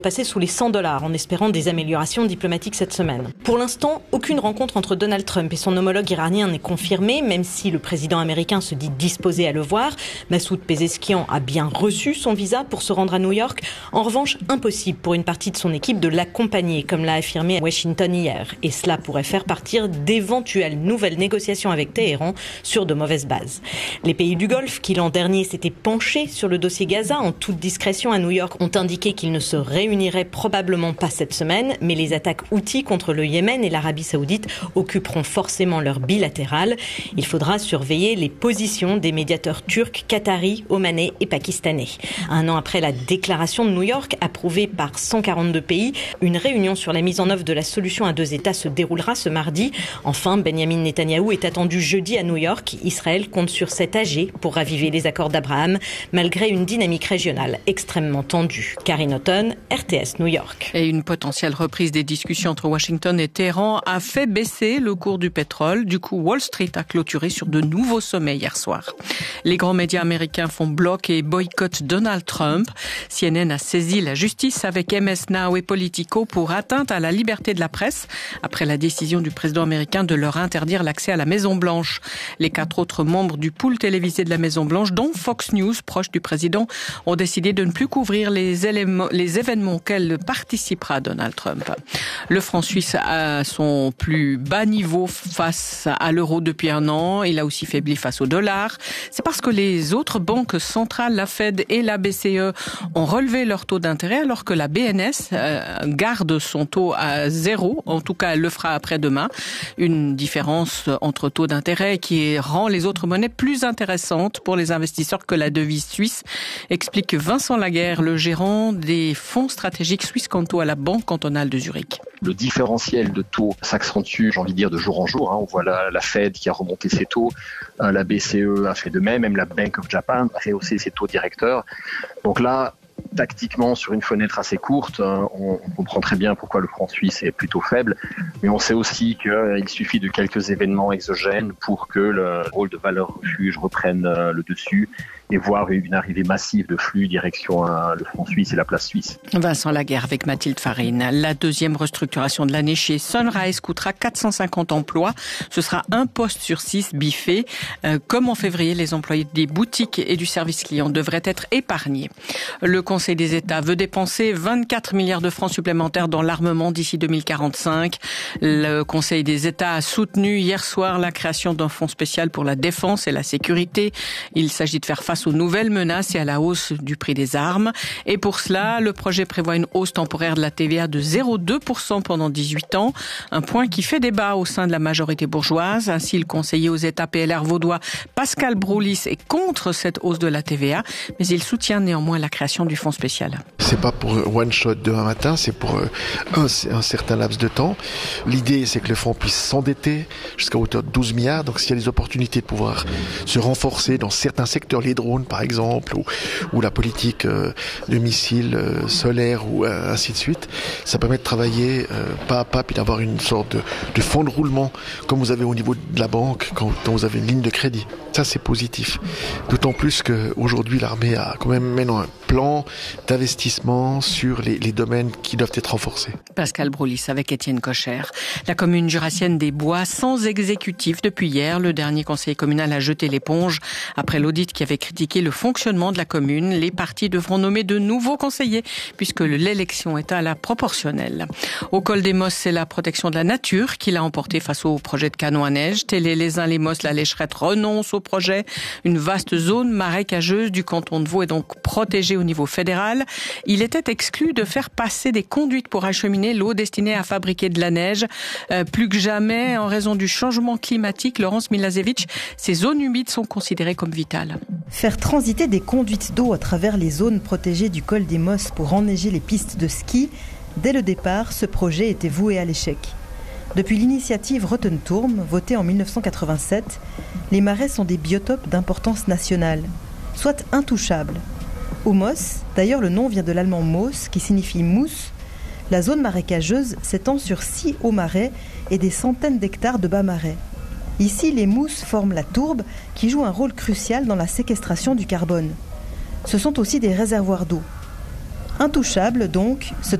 passer sous les $100 en espérant des améliorations diplomatiques cette semaine. Pour l'instant, aucune rencontre entre Donald Trump et son homologue iranien n'est confirmée, même si le président américain se dit disposé à le voir. Massoud Pezeshkian a bien reçu son visa pour se rendre à New York. En revanche, impossible pour une partie de son équipe de l'accompagner, comme l'a affirmé Washington hier. Et cela pourrait faire partir d'éventuelles nouvelles négociations avec Téhéran sur de mauvaises bases. Les pays du Golfe, qui l'an dernier s'étaient penchés sur le dossier Gaza en toute discrétion à New York, ont indiqué qu'ils ne se réunirait probablement pas cette semaine, mais les attaques Houthis contre le Yémen et l'Arabie Saoudite occuperont forcément leur bilatéral. Il faudra surveiller les positions des médiateurs turcs, qataris, omanais et pakistanais. Un an après la déclaration de New York, approuvée par 142 pays, une réunion sur la mise en œuvre de la solution à deux États se déroulera ce mardi. Enfin, Benjamin Netanyahou est attendu jeudi à New York. Israël compte sur cet AG pour raviver les accords d'Abraham, malgré une dynamique régionale extrêmement tendue. Karine Houghton, RTS New York. Et une potentielle reprise des discussions entre Washington et Téhéran a fait baisser le cours du pétrole. Du coup, Wall Street a clôturé sur de nouveaux sommets hier soir. Les grands médias américains font bloc et boycottent Donald Trump. CNN a saisi la justice avec MS Now et Politico pour atteinte à la liberté de la presse après la décision du président américain de leur interdire l'accès à la Maison-Blanche. Les 4 autres membres du pool télévisé de la Maison-Blanche, dont Fox News, proche du président, ont décidé de ne plus couvrir les événements auquel participera Donald Trump. Le franc suisse a son plus bas niveau face à l'euro depuis un an. Il a aussi faibli face au dollar. C'est parce que les autres banques centrales, la Fed et la BCE, ont relevé leur taux d'intérêt alors que la BNS garde son taux à 0. En tout cas, elle le fera après-demain. Une différence entre taux d'intérêt qui rend les autres monnaies plus intéressantes pour les investisseurs que la devise suisse, explique Vincent Laguerre, le gérant des fonds stratégique suisse Canto à la Banque cantonale de Zurich. Le différentiel de taux s'accentue, j'ai envie de dire, de jour en jour. On voit la Fed qui a remonté ses taux, la BCE a fait de même la Bank of Japan a rehaussé ses taux directeurs. Donc là, tactiquement, sur une fenêtre assez courte, on comprend très bien pourquoi le franc suisse est plutôt faible, mais on sait aussi qu'il suffit de quelques événements exogènes pour que le rôle de valeur refuge reprenne le dessus et voir une arrivée massive de flux direction le franc suisse et la place suisse. Vincent Laguerre avec Mathilde Farine. La deuxième restructuration de l'année chez Sunrise coûtera 450 emplois. Ce sera un poste sur 6 biffé. Comme en février, les employés des boutiques et du service client devraient être épargnés. Le Conseil des États veut dépenser 24 milliards de francs supplémentaires dans l'armement d'ici 2045. Le Conseil des États a soutenu hier soir la création d'un fonds spécial pour la défense et la sécurité. Il s'agit de faire face aux nouvelles menaces et à la hausse du prix des armes. Et pour cela, le projet prévoit une hausse temporaire de la TVA de 0,2% pendant 18 ans. Un point qui fait débat au sein de la majorité bourgeoise. Ainsi, le conseiller aux États PLR vaudois Pascal Broulis est contre cette hausse de la TVA, mais il soutient néanmoins la création du fonds spécial. C'est pas pour one shot demain matin, c'est pour un certain laps de temps. L'idée, c'est que le fonds puisse s'endetter jusqu'à hauteur de 12 milliards. Donc, s'il y a des opportunités de pouvoir se renforcer dans certains secteurs, les drones par exemple, ou la politique de missiles solaires ou ainsi de suite, ça permet de travailler pas à pas puis d'avoir une sorte de fonds de roulement comme vous avez au niveau de la banque quand vous avez une ligne de crédit. Ça, c'est positif. D'autant plus qu'aujourd'hui, l'armée a quand même maintenant un plan d'investissement sur les domaines qui doivent être renforcés. Pascal Broulis avec Étienne Cocher. La commune jurassienne des Bois sans exécutif depuis hier. Le dernier conseiller communal a jeté l'éponge après l'audit qui avait critiqué le fonctionnement de la commune. Les partis devront nommer de nouveaux conseillers puisque l'élection est à la proportionnelle. Au col des Mosses, c'est la protection de la nature qui l'a emporté face au projet de canon à neige. Télé-les-Uns-les-Mosses, la Lécherette renonce au projet. Une vaste zone marécageuse du canton de Vaud est donc protégée au niveau fédéral. Il était exclu de faire passer des conduites pour acheminer l'eau destinée à fabriquer de la neige. Plus que jamais, en raison du changement climatique, Laurence Milazevich, ces zones humides sont considérées comme vitales. Faire transiter des conduites d'eau à travers les zones protégées du col des Mosses pour enneiger les pistes de ski, dès le départ, ce projet était voué à l'échec. Depuis l'initiative Rottenturm, votée en 1987, les marais sont des biotopes d'importance nationale, soit intouchables. Au Moss, d'ailleurs le nom vient de l'allemand Moos, qui signifie mousse, la zone marécageuse s'étend sur 6 hauts marais et des centaines d'hectares de bas marais. Ici, les mousses forment la tourbe qui joue un rôle crucial dans la séquestration du carbone. Ce sont aussi des réservoirs d'eau. Intouchable donc, ce